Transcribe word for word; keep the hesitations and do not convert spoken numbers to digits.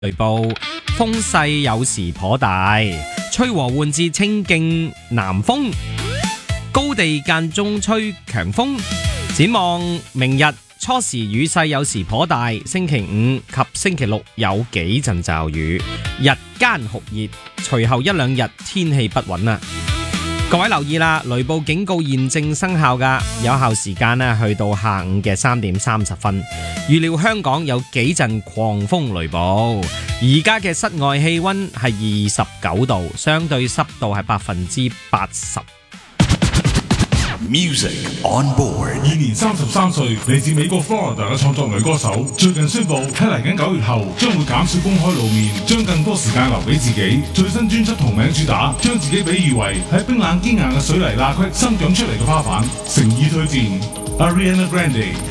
雷暴，風勢有時頗大，吹和緩至清勁南風，高地間中吹強風。展望明日初時雨勢有時頗大，星期五及星期六有幾陣驟雨，日間酷熱，隨後一兩日天氣不穩啦。各位留意啦，雷暴警告現正生效噶，有效時間呢去到下午嘅三點三十分。預料香港有幾陣狂風雷暴。而家嘅室外氣溫係二十九度，相對濕度係百分之八十。 Music on board。 現年三十三歲，嚟自美國 Florida 嘅創作女歌手，最近宣布喺嚟緊九月後將會減少公開露面，將更多時間留俾自己。最新專輯同名主打，將自己比喻為喺冰冷堅硬嘅水泥罅隙生長出嚟嘅花瓣，誠意推薦 Ariana Grande。